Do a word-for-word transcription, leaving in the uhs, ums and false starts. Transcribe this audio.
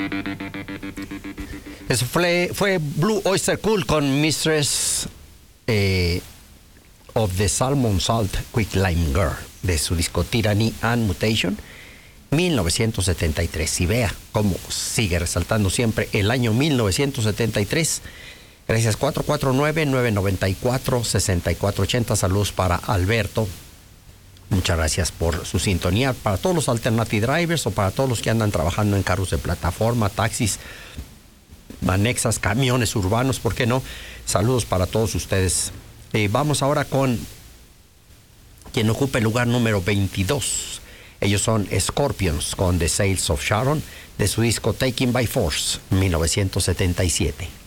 Eso fue, fue Blue Oyster Cult con Mistress eh, of the Salmon Salt Quick Lime Girl, de su disco Tyranny and Mutation, mil novecientos setenta y tres. Y vea cómo sigue resaltando siempre el año mil novecientos setenta y tres. Gracias. Cuatro cuatro nueve, nueve nueve cuatro, seis cuatro ocho cero. Saludos para Alberto. Muchas gracias por su sintonía. Para todos los Alternative Drivers o para todos los que andan trabajando en carros de plataforma, taxis, anexas, camiones urbanos, ¿por qué no? Saludos para todos ustedes. Eh, vamos ahora con quien ocupa el lugar número veintidós. Ellos son Scorpions con The Sails of Sharon, de su disco Taken by Force, mil novecientos setenta y siete.